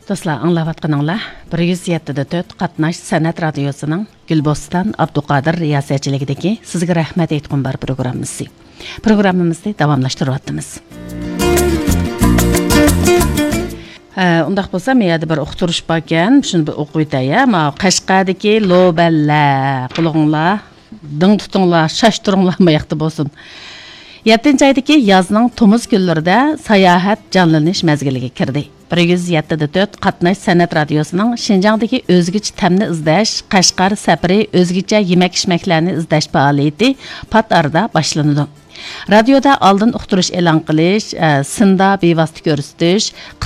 Dostlar, anlayatqanыңlar 107.4 Qatnash San'at Radiosu'nun Gülbostan Abduqadir riyasetçiligideki sizge rahmet aytqan bar programımızı. Programımızı davamlaştırıvatımız. Undaq bolsa, meyada bir uqtırış barken, şunu bir oquytaya, ama Qashqadagi lo'balla, qulğunlar, ding tutinglar, şaştırыңlar mayaqti bolsun. 7. aydagi yazning tomuz kunlarida sayohat jonlanish mezgiliga kirdi. 107.4 Qatnash San'at Radiosu'nun Şinjan'daki özgüç təmni izləş, Qashqar səfiri özgücə yemək-içməklərini izləş fəaliyyəti pat arada başlanıdı. Radioda aldın uqtırış elan qilish, sinda bevosita ko'rsatish,